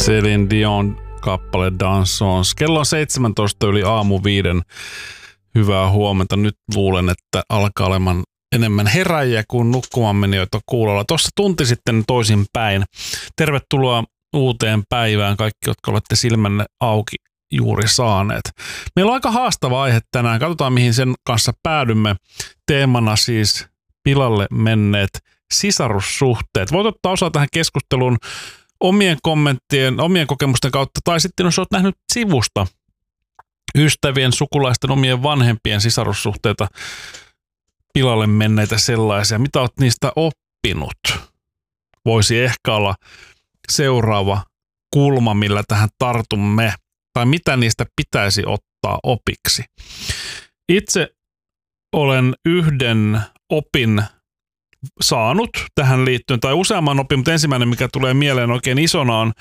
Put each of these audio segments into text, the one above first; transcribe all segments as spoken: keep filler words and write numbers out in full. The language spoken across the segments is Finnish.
Celine Dion kappale Dansons. Kello on seitsemäntoista yli aamu viiden. Hyvää huomenta. Nyt luulen, että alkaa olemaan enemmän heräjiä kuin nukkumaan menijöitä kuulolla. Tuossa tunti sitten toisin päin. Tervetuloa uuteen päivään kaikki, jotka olette silmänne auki juuri saaneet. Meillä on aika haastava aihe tänään. Katsotaan, mihin sen kanssa päädymme. Teemana siis pilalle menneet sisarussuhteet. Voit ottaa osaa tähän keskusteluun omien kommenttien, omien kokemusten kautta, tai sitten jos olet nähnyt sivusta ystävien, sukulaisten, omien vanhempien sisarussuhteita, pilalle menneitä sellaisia. Mitä olet niistä oppinut? Voisi ehkä olla seuraava kulma, millä tähän tartumme, tai mitä niistä pitäisi ottaa opiksi. Itse olen yhden opin saanut tähän liittyen, tai useamman opin, mutta ensimmäinen, mikä tulee mieleen oikein isona, on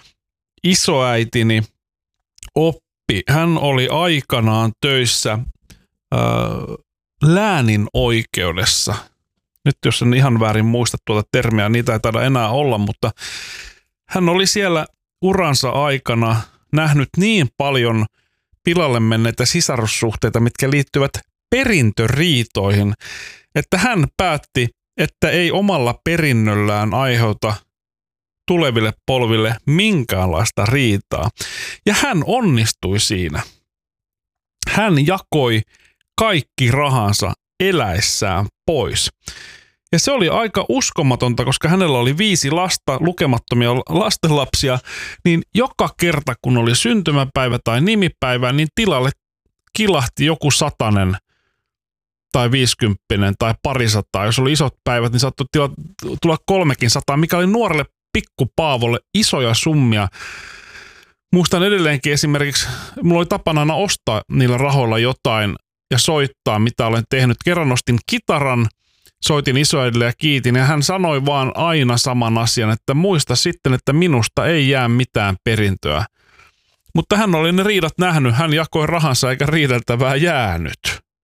isoäitini oppi. Hän oli aikanaan töissä äh, läänin oikeudessa. Nyt jos en ihan väärin muista tuota termiä, niitä ei taida enää olla, mutta hän oli siellä uransa aikana nähnyt niin paljon pilalle menneitä sisarussuhteita, mitkä liittyvät perintöriitoihin, että hän päätti, että ei omalla perinnöllään aiheuta tuleville polville minkäänlaista riitaa. Ja hän onnistui siinä. Hän jakoi kaikki rahansa eläissään pois. Ja se oli aika uskomatonta, koska hänellä oli viisi lasta, lukemattomia lastenlapsia, niin joka kerta kun oli syntymäpäivä tai nimipäivä, niin tilalle kilahti joku satanen tai viisikymppinen tai parisataa. Jos oli isot päivät, niin saattoi tulla kolmekin sataa, mikä oli nuorelle pikkupaavolle isoja summia. Muistan edelleenkin esimerkiksi, mulla oli tapana aina ostaa niillä rahoilla jotain ja soittaa, mitä olen tehnyt. Kerran ostin kitaran, soitin isoäidille ja kiitin, ja hän sanoi vaan aina saman asian, että muista sitten, että minusta ei jää mitään perintöä. Mutta hän oli ne riidat nähnyt, hän jakoi rahansa eikä riideltävää jäänyt.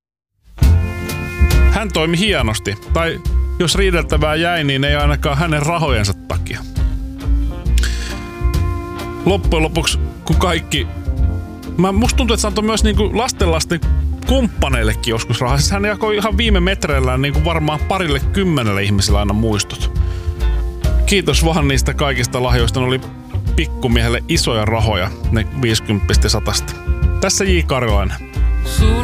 Hän toimi hienosti, tai jos riideltävää jäi, niin ei ainakaan hänen rahojensa takia. Loppujen lopuksi, kun kaikki... Mä, musta tuntuu, että se antoi myös niinku lastenlasten kumppaneillekin joskus rahaa. Siis hän jakoi ihan viime metreillään niinku varmaan parille kymmenelle ihmiselle aina muistot. Kiitos vaan niistä kaikista lahjoista. Ne oli pikkumiehelle isoja rahoja, ne viisikymppistä ja satasta. Tässä J. Karilainen.